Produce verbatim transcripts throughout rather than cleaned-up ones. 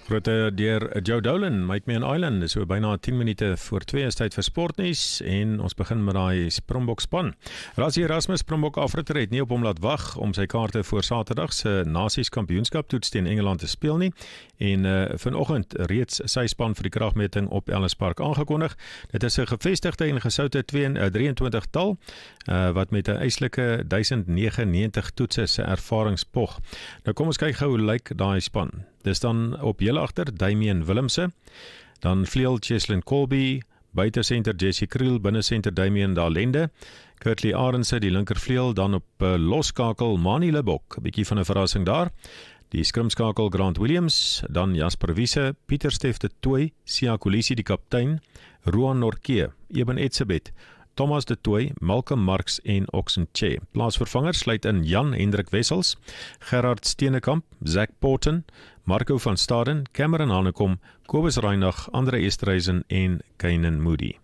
Groete deur Joe Dolan, Make Me an Island, so byna tien minute voor twee is tyd vir sportnuus en ons begin met daai Springbok span. Rassie Erasmus Springbok afritter het nie op hom laat wag om sy kaarte voor Saterdag se Nasies Kampioenskap toets teen Engeland te speel nie en uh, vanoggend reeds sy span vir die kragmeting op Ellis Park aangekondig. Dit is 'n gevestigde en gesoute drieëntwintig tal uh, wat met 'n eislike duisend negenennegentig toetse se ervaringspog. Nou kom ons kyk gou hoe lyk daai span. Dis dan op heel agter Damian Willemse, dan vleuel Cheslin Colby, buitesenter Jesse Kriel, binnensenter Damian Dalende, Kurtley Arendse die linkervleuel, dan op uh, loskakel Mani Lebok, 'n bietjie van 'n verrassing daar. Die skrimskakel Grant Williams, dan Jasper Wiese, Pieter Steff de Tooy, Sia Kolisi die kaptein, Roan Norke, Eben Etzebeth, Thomas de Tooy, Malcolm Marx en Oxen Che. Plaasvervangers sluit in Jan Hendrik Wessels, Gerard Steenekamp, Zach Porten, Marco van Staden, Cameron Hanekom, Kobus Reinach, Andre Esterhuizen en Keinan Moody.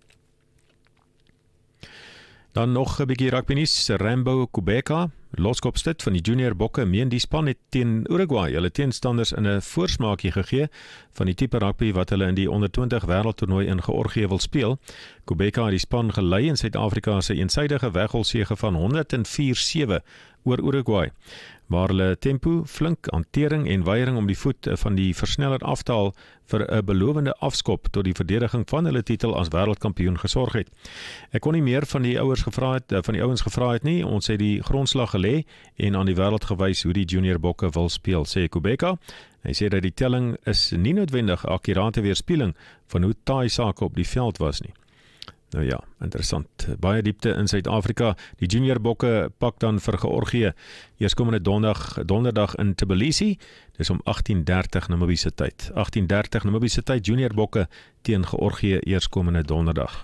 Dan nog 'n bietjie rugby nuus. Rambo Kubeka, loskopstit van die junior bokke, meen die span het teen Uruguay hulle teenstanders in 'n voorsmaakie gegee van die tipe rugby wat hulle in die onder twintig wêreldtoernooi in Georgië wil speel. Kubeka het die span gelei in Suid-Afrika se eensydige weggolsege van honderd vier sewe oor Uruguay, waar hulle tempo, flink hantering en weiering om die voet van die versneller af te haal vir 'n belovende afskop tot die verdediging van hulle titel as wêreldkampioen gesorg het. Ek kon nie meer van die ouers gevra het van die ouens gevra het nie. Ons het die grondslag gelê en aan die wêreld gewys hoe die junior bokke wil speel, sê Kubeka. Hy sê dat die telling is nie noodwendig 'n akkurate weerspieëling van hoe taai sake op die veld was nie. Nou ja, interessant. Baie diepte in Suid-Afrika. Die junior bokke pak dan vir Georgië eerskomende donderdag, donderdag in Tbilisi. Dis om agttien dertig Namibiese tyd. agttien dertig Namibiese tyd, junior bokke teen Georgië eerskomende donderdag.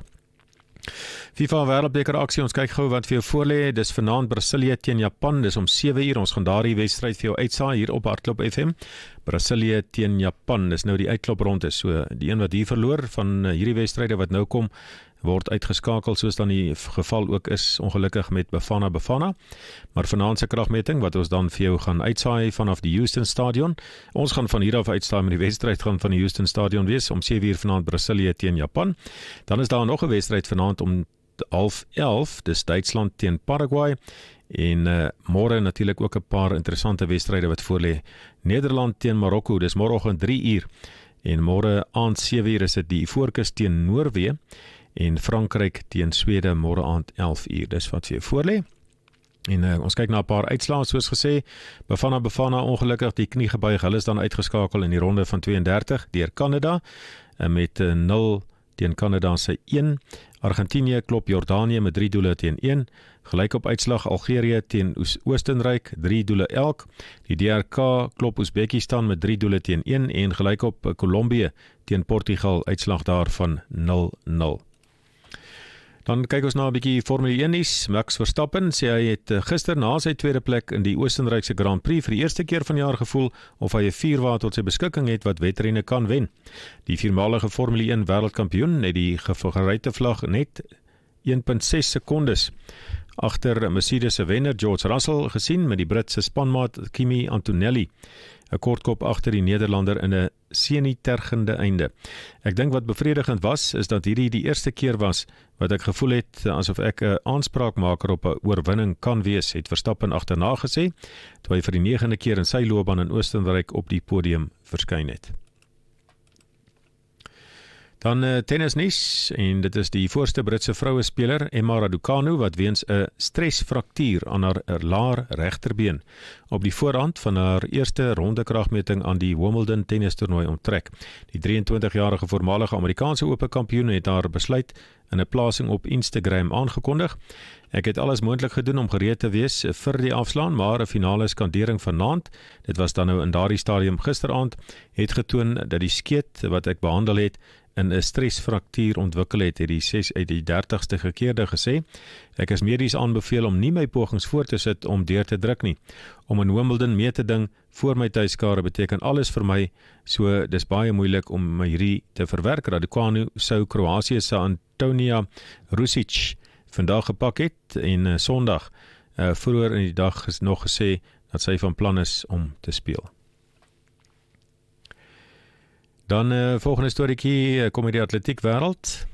FIFA Wêreldbeker aksie, ons kyk gou wat vir jou voorlê. Dis vanaand Brasilië teen Japan, dis om sewe uur. Ons gaan daardie wedstryd vir jou uitsaai hier op Hartklop F M. Brasilië teen Japan, dis nou die uitklopronde. So die een wat hier verloor van hierdie wedstryde wat nou kom, word uitgeskakel, soos dan die geval ook is, ongelukkig met Bafana Bafana. Maar vanaand se kragmeting wat ons dan vir jou gaan uitsaai vanaf die Houston Stadion. Ons gaan van hier af uitsaai met die wedstryd gaan van die Houston Stadion wees om sewe uur vanaand Brasilië teen Japan. Dan is daar nog 'n wedstryd vanaand om half elf, dis Duitsland teen Paraguay. En uh, môre natuurlik ook 'n paar interessante wedstryde wat voorlê. Nederland teen Marokko, dis môreoggend drie uur. En môre aand sewe uur is dit die Ivoorkus teen Noorwe. En Frankryk teen Swede môre aand elf uur. Dis wat vir voorlê. En uh, ons kyk na 'n paar uitslae, soos gesê. Bafana Bafana ongelukkig die knie gebuig. Hulle is dan uitgeskakel in die ronde van twee en dertig deur Kanada uh, met uh, nul teen Kanada se een. Argentinië klop Jordanië met drie doele teen een. Gelyk op uitslag Algerië teen Oostenryk, drie doele elk. Die D R K klop Oezbekistan met drie doele teen een en gelyk op Kolumbie teen Portugal, uitslag daarvan nul nul. Dan kyk ons na 'n bietjie Formule een nuus. Max Verstappen sê hy het gister na sy tweede plek in die Oostenrykse Grand Prix vir die eerste keer vanjaar gevoel of hy 'n vuurwa tot sy beskikking het wat wedrenne kan wen. Die viermalige Formule een wêreldkampioen het die geryte vlag net een komma ses sekondes agter Mercedes se wenner George Russell gesien met die Britse spanmaat Kimi Antonelli 'n kortkop agter die Nederlander in 'n senuitergende einde. Ek dink wat bevredigend was, is dat hierdie die eerste keer was wat ek gevoel het asof ek 'n aanspraakmaker op 'n oorwinning kan wees, het Verstappen agterna gesê, toe hy vir die negende keer in sy loopbaan in Oostenryk op die podium verskyn het. Dan uh, tennisnuus, en dit is die voorste Britse vrouespeler Emma Raducanu wat weens 'n stresfraktuur aan haar laar regterbeen op die voorhand van haar eerste ronde kragmeting aan die Wimbledon tennistoernooi onttrek. Die drieëntwintigjarige voormalige Amerikaanse Ope kampioen het haar besluit in 'n plasing op Instagram aangekondig. Ek het alles moontlik gedoen om gereed te wees vir die afslaan, maar 'n finale skandering vanaand, dit was dan nou in daardie stadium gisteraand, het getoon dat die skeet wat ek behandel het in 'n stresfraktuur ontwikkel het, het die ses uit die dertigste gekeerde gesê. Ek is medies aanbeveel om nie my pogings voort te sit om deur te druk nie. Om in Wimbledon mee te ding voor my tuiskare beteken alles vir my, so dis baie moeilik om my hierdie te verwerk. Raducanu sou Kroasie se Antonia Rusic vandag gepak het en uh, Sondag uh, vroeër in die dag is nog gesê dat sy van plan is om te speel. Dan uh, volgende storieetjie, uh, kom hier die atletiek wêreld.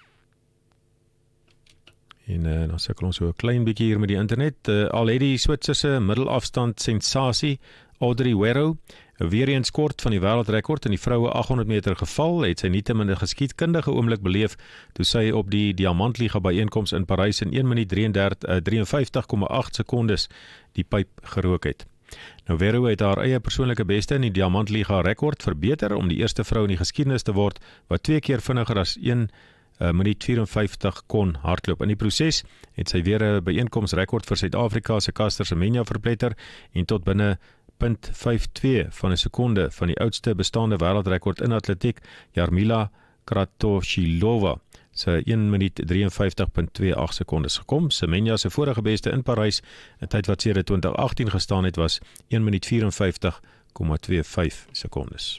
En uh, dan sukkel ons so 'n klein bietjie hier met die internet. Uh, al het die Switserse middelafstand sensasie Audrey Werrow weer eens kort van die wêreldrekord in die vroue aghonderd meter geval, het sy nietemin 'n geskiedkundige oomblik beleef toe sy op die Diamantliga byeenkoms in Parys in een minuut drieënvyftig komma agt sekondes die pyp gerook het. Nou Werrow het haar eie persoonlike beste in die Diamantliga rekord verbeter om die eerste vrou in die geskiedenis te word wat twee keer vinniger as een uh, minuut vyfenvyftig kon hardloop. In die proses het sy weer 'n byeenkomsrekord vir Suid-Afrika se Caster Semenya verpletter en tot binne nul punt vyf twee van 'n sekonde van die oudste bestaande wêreldrekord in atletiek, Jarmila Kratochvilova, se een minuut drieënvyftig komma twee agt sekondes gekom. Semenya se vorige beste in Parys, 'n tyd wat sedert twintig agttien gestaan het, was een minuut vyfenvyftig komma twee vyf sekondes.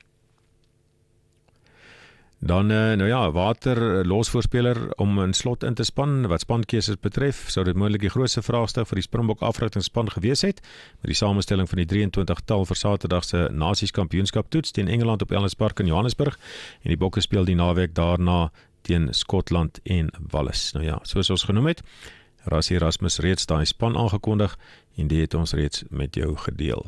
Dan, nou ja, water losvoorspeler om in slot in te span, wat spankeuses betref, sou dit moontlik die grootste vraagstuk vir die Springbok afrigtingsspan gewees het, met die samestelling van die drieëntwintig-tal vir Saterdag se Nasieskampioenskap toets teen Engeland op Ellis Park in Johannesburg, en die Bokke speel die naweek daarna teen Skotland en Wallis. Nou ja, soos ons genoem het, Rassie Erasmus reeds daai span aangekondig, en die het ons reeds met jou gedeel.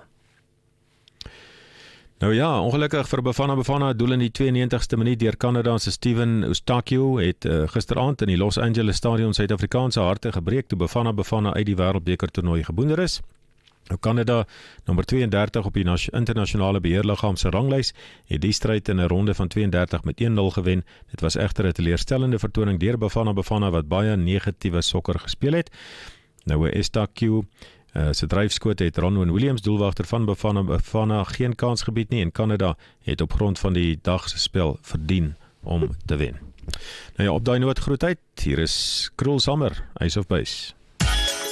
Nou ja, ongelukkig vir Bafana Bafana doel in die tweeënnegentigste minuut deur Kanada se Steven Eustakio het uh, gisteraand in die Los Angeles Stadion Suid-Afrikaanse harte gebreek toe Bafana Bafana uit die wêreldbeker toernooi geboonder is. Nou Kanada, nommer tweeëndertig op die internasionale beheerliggaam se ranglys, het die stryd in 'n ronde van tweeëndertig met een nul gewen. Dit was egter 'n teleurstellende vertoning deur Bafana Bafana wat baie negatiewe sokker gespeel het. Nou Eustakio Uh, sy dryfskoot het Ronwen Williams, doelwagter van Bafana Bafana, geen kans gebied nie en Kanada het op grond van die dag se spel verdien om te wen. Nou ja, op daai noot groet uit. Hier is Krul Sammer, Ace of Base.